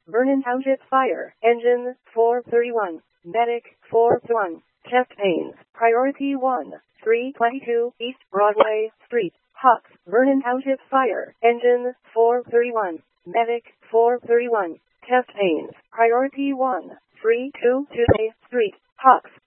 Vernon Township Fire Engine 431. Medic 431. Chest pains. Priority 1. 322 East Broadway Street, Hawks. Vernon Township Fire Engine 431. Medic 431. Chest pains. Priority 1. 322 Street, Hawks.